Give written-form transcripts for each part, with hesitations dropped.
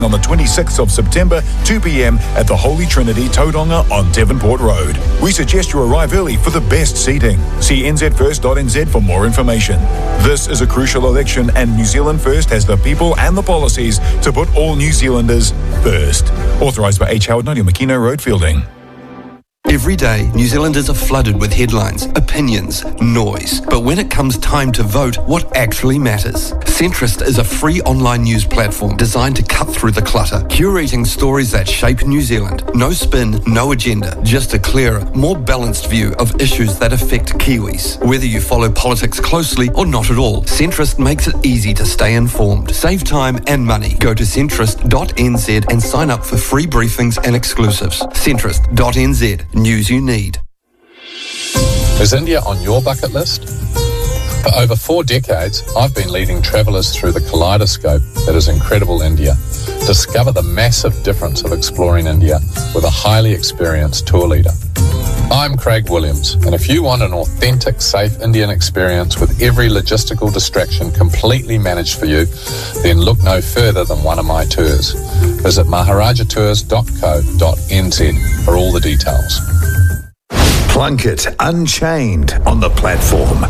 on the 26th of September, 2 p.m. at the Holy Trinity Tauranga on Devonport Road. We suggest you arrive early for the best seating. See nzfirst.nz for more information. This is a crucial election, and New Zealand First has the people and the policies to put all New Zealanders first. Authorised by H. Howard, 90 Makino Road, Fielding. Every day, New Zealanders are flooded with headlines, opinions, noise. But when it comes time to vote, what actually matters? Centrist is a free online news platform designed to cut through the clutter, curating stories that shape New Zealand. No spin, no agenda, just a clearer, more balanced view of issues that affect Kiwis. Whether you follow politics closely or not at all, Centrist makes it easy to stay informed, save time and money. Go to centrist.nz and sign up for free briefings and exclusives. Centrist.nz. News you need. Is India on your bucket list? For over 4 decades, I've been leading travellers through the kaleidoscope that is incredible India. Discover the massive difference of exploring India with a highly experienced tour leader. I'm Craig Williams, and if you want an authentic, safe Indian experience with every logistical distraction completely managed for you, then look no further than one of my tours. Visit maharajatours.co.nz for all the details. Plunkett Unchained on the platform.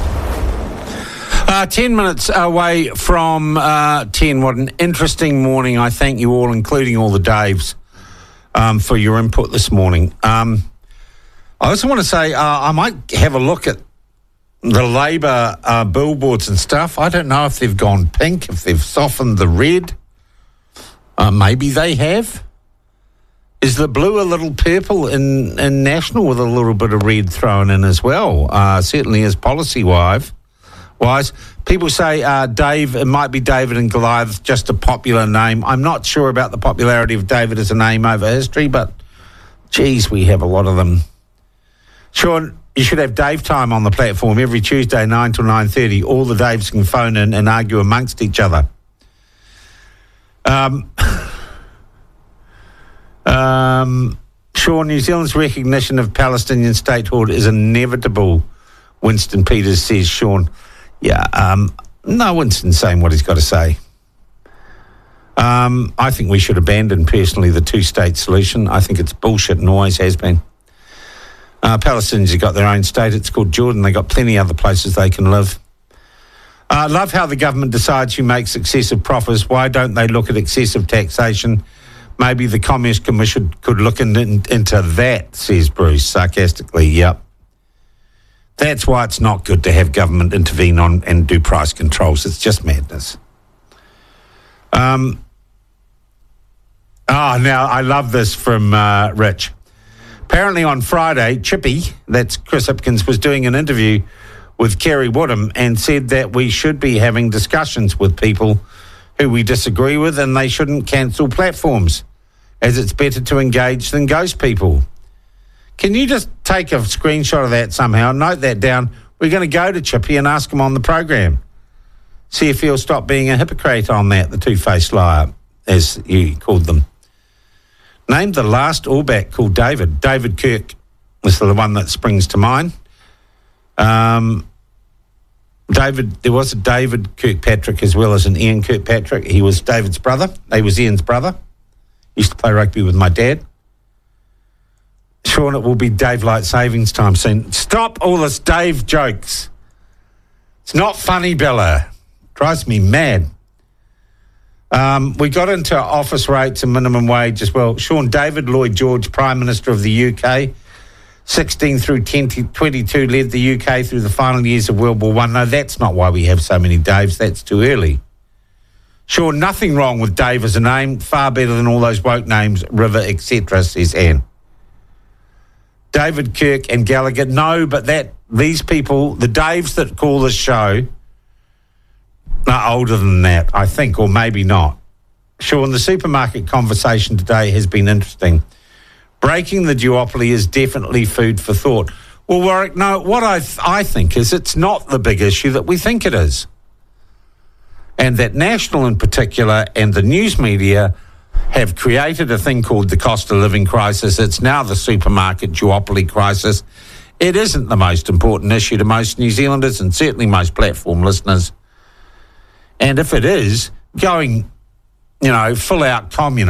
10 minutes away from 10. What an interesting morning. I thank you all, including all the Daves, for your input this morning. I also want to say I might have a look at the Labour billboards and stuff. I don't know if they've gone pink, if they've softened the red. Maybe they have. Is the blue a little purple in National with a little bit of red thrown in as well? Certainly is policy-wise. People say, Dave, it might be David and Goliath, just a popular name. I'm not sure about the popularity of David as a name over history, but, geez, we have a lot of them. Sean, you should have Dave time on the platform every Tuesday, 9 till 9:30. All the Daves can phone in and argue amongst each other. Sean, New Zealand's recognition of Palestinian statehood is inevitable, Winston Peters says, Sean. Yeah, no, Winston's saying what he's got to say. I think we should abandon, personally, the two-state solution. I think it's bullshit and always has been. Palestinians have got their own state. It's called Jordan. They've got plenty of other places they can live. Love how the government decides who makes excessive profits. Why don't they look at excessive taxation? Maybe the Commerce Commission could look into that, says Bruce sarcastically. Yep. That's why it's not good to have government intervene on and do price controls. It's just madness. Now I love this from Rich. Apparently on Friday, Chippy, that's Chris Hipkins, was doing an interview with Kerry Woodham and said that we should be having discussions with people who we disagree with, and they shouldn't cancel platforms, as it's better to engage than ghost people. Can you just take a screenshot of that somehow, note that down? We're going to go to Chippy and ask him on the program. See if he'll stop being a hypocrite on that, the two-faced liar, as you called them. Named the last All Black called David. David Kirk is the one that springs to mind. There was a David Kirkpatrick as well as an Ian Kirkpatrick. He was David's brother. He was Ian's brother. Used to play rugby with my dad. Sean, it will be Dave Light Savings time soon. Stop all this Dave jokes. It's not funny, Bella. Drives me mad. We got into office rates and minimum wage as well. Sean, David Lloyd George, Prime Minister of the UK, 16 through 22, led the UK through the final years of World War I. No, that's not why we have so many Daves. That's too early. Sean, nothing wrong with Dave as a name. Far better than all those woke names, River, etc., says Anne. David Kirk and Gallagher. No, but these people, the Daves that call this show, are older than that, I think, or maybe not. Sean, the supermarket conversation today has been interesting. Breaking the duopoly is definitely food for thought. Well, Warwick, no, what I think is it's not the big issue that we think it is. And that National in particular and the news media have created a thing called the cost of living crisis. It's now the supermarket duopoly crisis. It isn't the most important issue to most New Zealanders and certainly most platform listeners. And if it is, going full out communist.